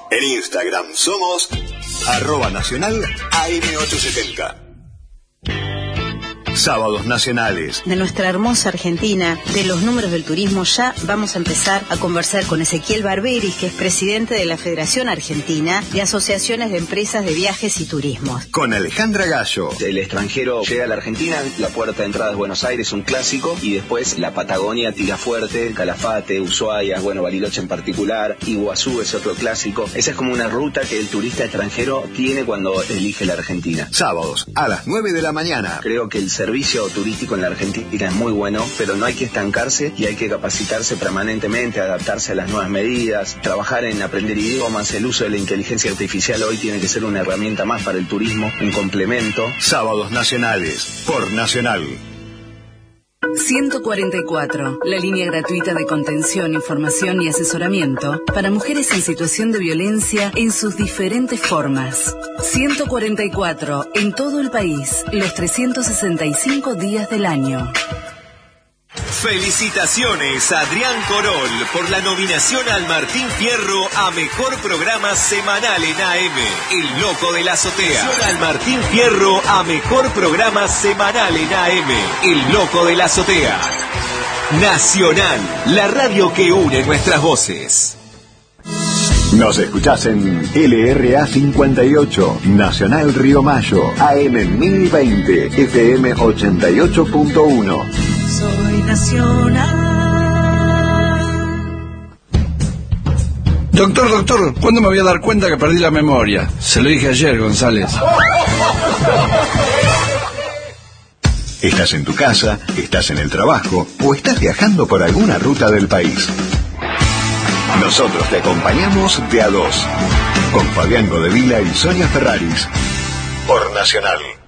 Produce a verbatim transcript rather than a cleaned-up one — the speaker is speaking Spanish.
En Instagram somos arroba nacional A M ochocientos setenta. Sábados nacionales. De nuestra hermosa Argentina, de los números del turismo, ya vamos a empezar a conversar con Ezequiel Barberis, que es presidente de la Federación Argentina de Asociaciones de Empresas de Viajes y Turismos. Con Alejandra Gallo. El extranjero llega a la Argentina, la puerta de entrada es Buenos Aires, un clásico, y después la Patagonia tira fuerte, Calafate, Ushuaia, bueno, Bariloche en particular, Iguazú es otro clásico. Esa es como una ruta que el turista extranjero tiene cuando elige la Argentina. Sábados a las nueve de la mañana. Creo que el servicio turístico en la Argentina es muy bueno, pero no hay que estancarse y hay que capacitarse permanentemente, adaptarse a las nuevas medidas, trabajar en aprender idiomas. El uso de la inteligencia artificial hoy tiene que ser una herramienta más para el turismo, un complemento. Sábados nacionales por Nacional. ciento cuarenta y cuatro, la línea gratuita de contención, información y asesoramiento para mujeres en situación de violencia en sus diferentes formas. ciento cuarenta y cuatro, en todo el país, los trescientos sesenta y cinco días del año. Felicitaciones a Adrián Corol por la nominación al Martín Fierro a Mejor Programa Semanal en A M. El Loco de la Azotea. Al Martín Fierro a Mejor Programa Semanal en A M. El Loco de la Azotea. Nacional, la radio que une nuestras voces. Nos escuchás en L R A cincuenta y ocho, Nacional Río Mayo, A M mil veinte, F M ochenta y ocho punto uno. Soy Nacional. Doctor, doctor, ¿cuándo me voy a dar cuenta que perdí la memoria? Se lo dije ayer, González. Estás en tu casa, estás en el trabajo o estás viajando por alguna ruta del país. Nosotros te acompañamos de a dos, con Fabián Godevila y Sonia Ferraris, por Nacional.